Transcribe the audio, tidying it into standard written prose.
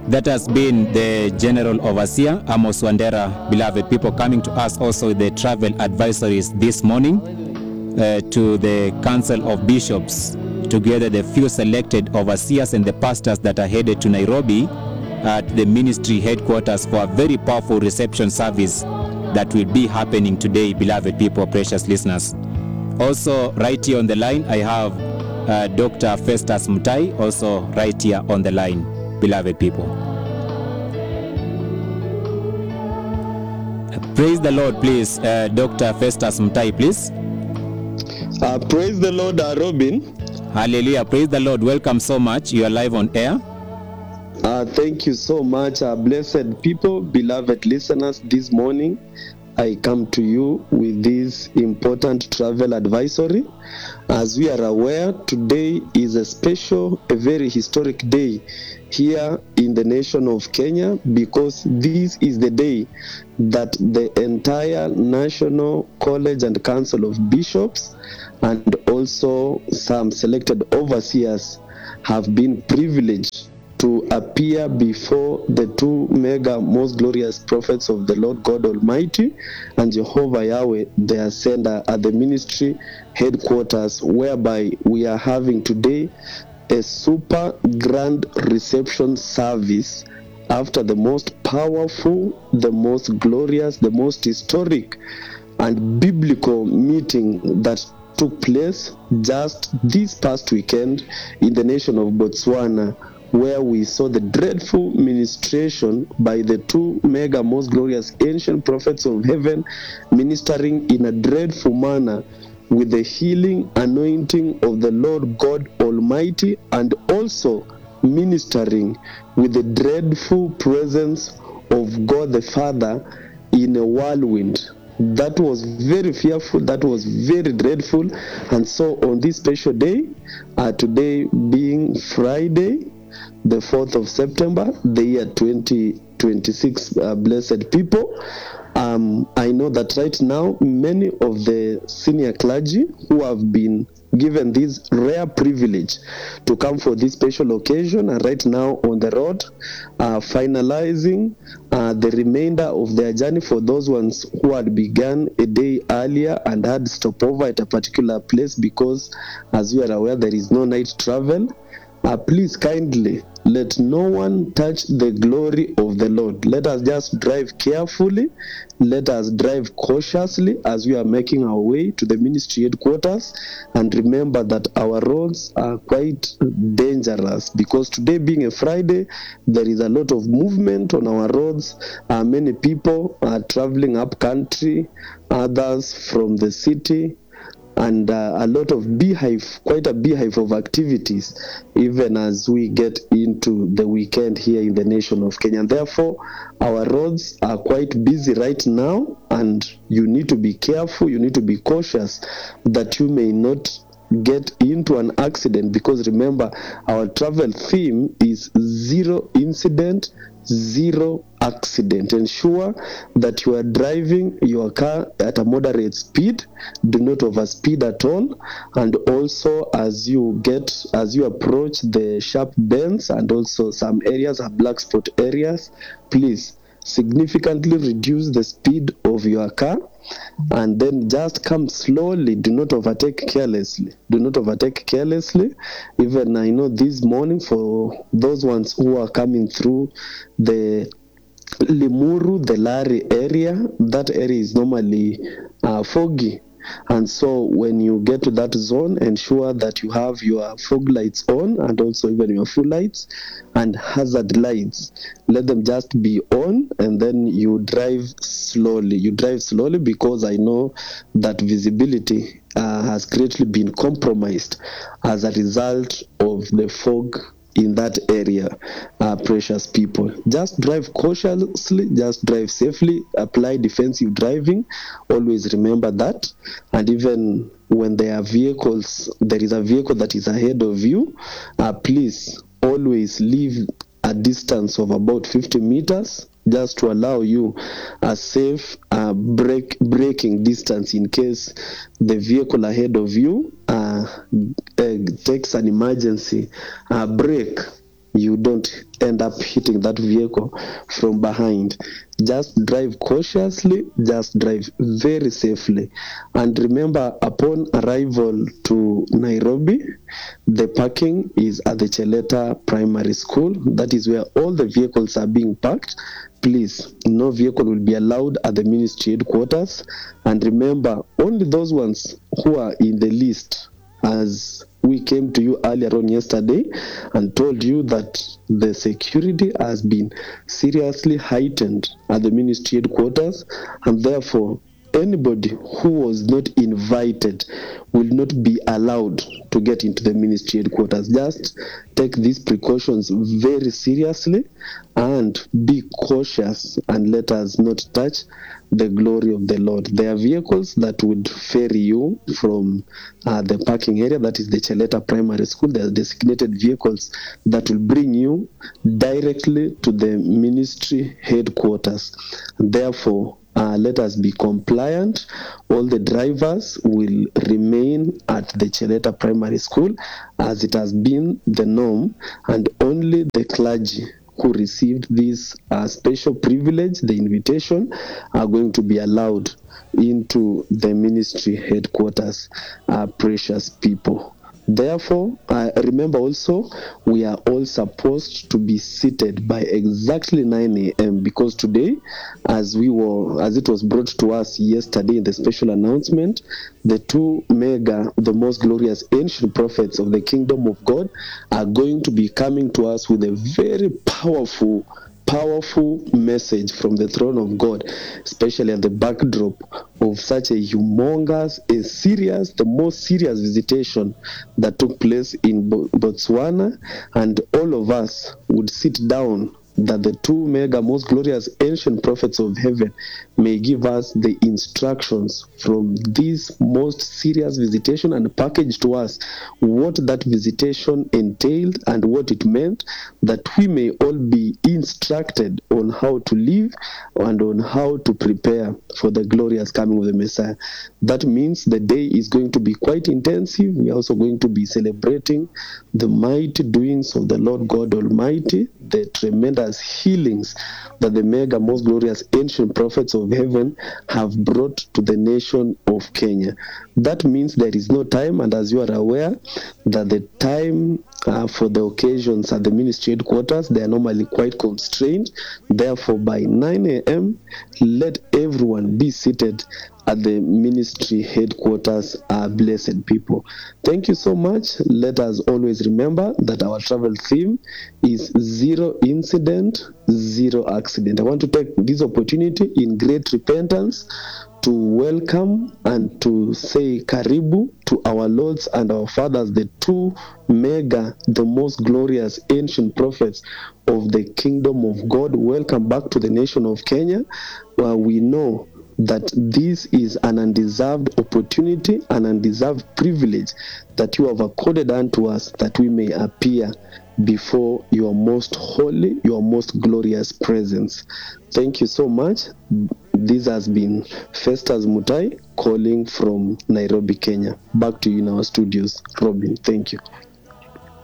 That has been the General Overseer, Amos Wandera, beloved people, coming to us also with the travel advisories this morning to the Council of Bishops, together the few selected overseers and the pastors that are headed to Nairobi at the ministry headquarters for a very powerful reception service that will be happening today, beloved people, precious listeners. Also, right here on the line, I have Dr. Festus Mutai, also right here on the line, beloved people. Praise the Lord, please. Dr. Festus Mutai, please. Praise the Lord, Robin. Hallelujah. Praise the Lord. Welcome so much. You are live on air. Thank you so much, blessed people, beloved listeners. This morning, I come to you with this important travel advisory. As we are aware, today is a very historic day here in the nation of Kenya, because this is the day that the entire National College and Council of Bishops and also some selected overseers have been privileged to appear before the two mega most glorious prophets of the Lord God Almighty and Jehovah Yahweh, their sender, at the ministry headquarters, whereby we are having today a super grand reception service after the most powerful, the most glorious, the most historic and biblical meeting that took place just this past weekend in the nation of Botswana, where we saw the dreadful ministration by the two mega most glorious ancient prophets of heaven ministering in a dreadful manner with the healing anointing of the Lord God Almighty, and also ministering with the dreadful presence of God the Father in a whirlwind. That was very fearful, that was very dreadful. And so on this special day, today being Friday, the 4th of September, the year 2026, blessed people, I know that right now many of the senior clergy who have been given this rare privilege to come for this special occasion are right now on the road, finalizing the remainder of their journey for those ones who had begun a day earlier and had stopover at a particular place, because as you are aware, there is no night travel. Please kindly let no one touch the glory of the Lord. Let us just drive carefully. Let us drive cautiously as we are making our way to the ministry headquarters. And remember that our roads are quite dangerous, because today being a Friday, there is a lot of movement on our roads. Many people are traveling up country, others from the city, and a lot of quite a beehive of activities, even as we get into the weekend here in the nation of Kenya. Therefore, our roads are quite busy right now, and you need to be careful, you need to be cautious that you may not get into an accident, because remember, our travel theme is zero incident, zero accident. Ensure that you are driving your car at a moderate speed. Do not overspeed at all. And also, as you approach the sharp bends and also some areas are black spot areas, please significantly reduce the speed of your car, and then just come slowly. Do not overtake carelessly. Do not overtake carelessly. Even I know this morning, for those ones who are coming through the Limuru, the Lari area, that area is normally foggy. And so when you get to that zone, ensure that you have your fog lights on, and also even your full lights and hazard lights. Let them just be on, and then you drive slowly. You drive slowly, because I know that visibility has greatly been compromised as a result of the fog in that area. Precious people, just drive cautiously, just drive safely, apply defensive driving. Always remember that. And even when there is a vehicle that is ahead of you, please always leave a distance of about 50 meters, just to allow you a safe braking distance in case the vehicle ahead of you takes an emergency brake. you don't end up hitting that vehicle from behind. Just drive cautiously, just drive very safely. And remember, upon arrival to Nairobi, the parking is at the Cheleta Primary School. That is where all the vehicles are being parked. Please, no vehicle will be allowed at the ministry headquarters. And remember, only those ones who are in the list, as we came to you earlier on yesterday and told you that the security has been seriously heightened at the ministry headquarters, and therefore anybody who was not invited will not be allowed to get into the ministry headquarters. Just take these precautions very seriously and be cautious, and let us not touch the glory of the Lord. There are vehicles that would ferry you from the parking area, that is the Cheleta Primary School. There are designated vehicles that will bring you directly to the ministry headquarters. Therefore, let us be compliant. All the drivers will remain at the Cheleta Primary School as it has been the norm, and only the clergy who received this special privilege, the invitation, are going to be allowed into the ministry headquarters, precious people. Therefore, remember also, we are all supposed to be seated by exactly 9 a.m. because today, as it was brought to us yesterday in the special announcement, the two the most glorious ancient prophets of the kingdom of God, are going to be coming to us with a very powerful message from the throne of God, especially at the backdrop of such a humongous, the most serious visitation that took place in Botswana, and all of us would sit down that the two most glorious ancient prophets of heaven may give us the instructions from this most serious visitation and package to us what that visitation entailed and what it meant, that we may all be instructed on how to live and on how to prepare for the glorious coming of the Messiah. That means the day is going to be quite intensive. We are also going to be celebrating the mighty doings of the Lord God Almighty, the tremendous healings that the most glorious ancient prophets of heaven have brought to the nation of Kenya. That means there is no time, and as you are aware, that the time for the occasions at the ministry headquarters, they are normally quite constrained. Therefore, by 9 a.m., let everyone be seated at the ministry headquarters, blessed people. Thank you so much. Let us always remember that our travel theme is zero incident, zero accident. I want to take this opportunity in great repentance to welcome and to say karibu to our lords and our fathers, the two the most glorious ancient prophets of the kingdom of God. Welcome back to the nation of Kenya, where we know that this is an undeserved opportunity, an undeserved privilege that you have accorded unto us, that we may appear before your most holy, your most glorious presence. Thank you so much. This has been Festus Mutai calling from Nairobi, Kenya. Back to you in our studios. Robin, thank you.